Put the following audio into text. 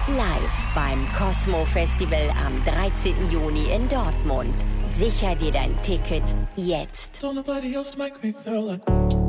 Live beim Cosmo Festival am 13. Juni in Dortmund. Sicher dir dein Ticket jetzt. Don't nobody else make me feel like